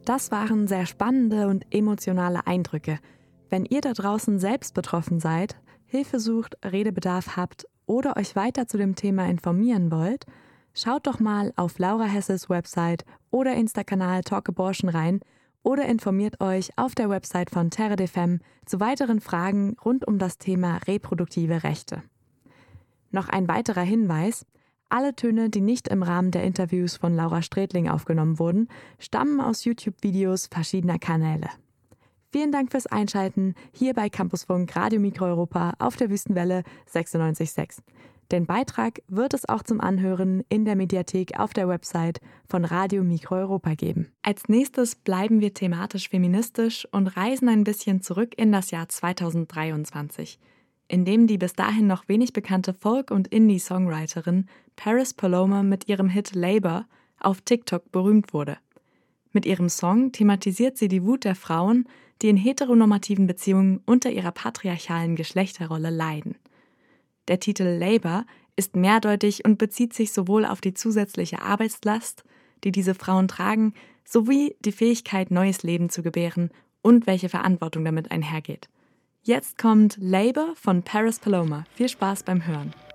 Das waren sehr spannende und emotionale Eindrücke. Wenn ihr da draußen selbst betroffen seid, Hilfe sucht, Redebedarf habt oder euch weiter zu dem Thema informieren wollt, schaut doch mal auf Laura Hesses Website oder Insta-Kanal Talk Abortion rein oder informiert euch auf der Website von Terre des Femmes zu weiteren Fragen rund um das Thema reproduktive Rechte. Noch ein weiterer Hinweis: Alle Töne, die nicht im Rahmen der Interviews von Laura Strätling aufgenommen wurden, stammen aus YouTube-Videos verschiedener Kanäle. Vielen Dank fürs Einschalten hier bei Campusfunk Radio Mikroeuropa auf der Wüstenwelle 96,6. Den Beitrag wird es auch zum Anhören in der Mediathek auf der Website von Radio Mikroeuropa geben. Als nächstes bleiben wir thematisch feministisch und reisen ein bisschen zurück in das Jahr 2023, in dem die bis dahin noch wenig bekannte Folk- und Indie-Songwriterin Paris Paloma mit ihrem Hit Labour auf TikTok berühmt wurde. Mit ihrem Song thematisiert sie die Wut der Frauen, die in heteronormativen Beziehungen unter ihrer patriarchalen Geschlechterrolle leiden. Der Titel Labour ist mehrdeutig und bezieht sich sowohl auf die zusätzliche Arbeitslast, die diese Frauen tragen, sowie die Fähigkeit, neues Leben zu gebären und welche Verantwortung damit einhergeht. Jetzt kommt Labour von Paris Paloma. Viel Spaß beim Hören.